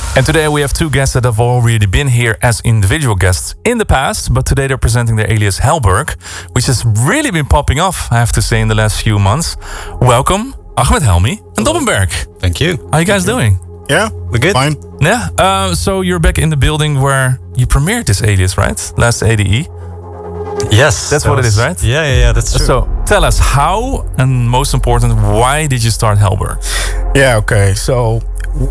And today we have two guests that have already been here as individual guests in the past, but today they're presenting their alias Hellberg, which has really been popping off, I have to say, in the last few months. Welcome, Ahmed Helmy and Dobbenberg. Thank you. How are you guys doing? Yeah, we're good. Fine. Yeah. So you're back in the building where you premiered this alias, right? Last ADE. Yes. That's what it is, right? Yeah, that's true. So tell us how, and most important, why did you start Hellberg? Yeah, okay. So,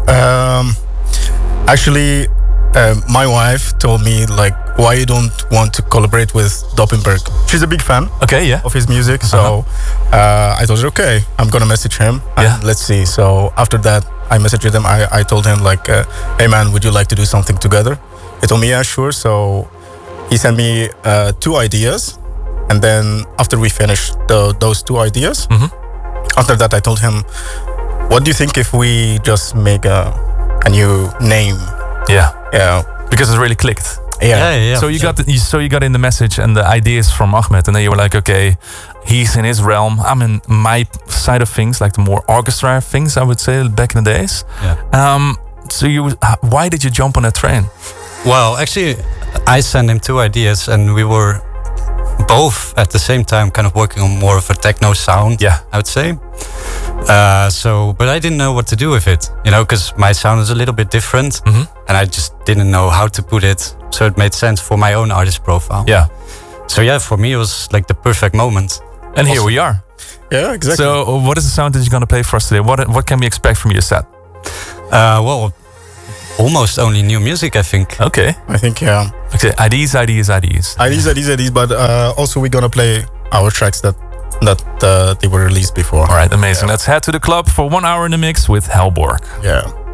actually, my wife told me, like, why you don't want to collaborate with Dobbenberg. She's a big fan of his music. So I told her, okay, I'm going to message him and let's see. So after that, I messaged him. I told him, like, hey, man, would you like to do something together? He told me, yeah, sure. So he sent me 2 ideas. And then after we finished those 2 ideas, after that, I told him, what do you think if we just make a new name? Yeah. Because it really clicked. Yeah. So you got in the message and the ideas from Ahmed, and then you were like, okay, he's in his realm. I'm in my side of things, like the more orchestra things, I would say, back in the days. Yeah. So why did you jump on that train? Well, actually, I sent him 2 ideas, and we were both at the same time kind of working on more of a techno sound. Yeah, I would say. But I didn't know what to do with it, because my sound is a little bit different, and I just didn't know how to put it. So it made sense for my own artist profile. Yeah. So yeah, for me it was like the perfect moment. And here we are. Yeah, exactly. So what is the sound that you're going to play for us today? What can we expect from your set? Well, almost only new music, I think. Okay. I think, yeah. Okay, ideas. But also we're going to play our tracks that they were released before. All right, amazing. Let's head to the club for 1 hour in the mix with Hellberg. Yeah.